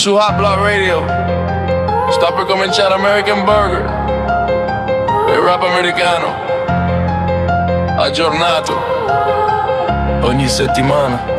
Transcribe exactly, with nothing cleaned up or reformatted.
su Hot Block Radio sta per cominciare American Burger, il rap americano aggiornato ogni settimana.